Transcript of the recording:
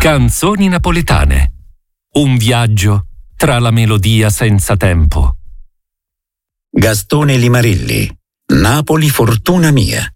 Canzoni napoletane. Un viaggio tra la melodia senza tempo. Gastone Limarilli, Napoli fortuna mia.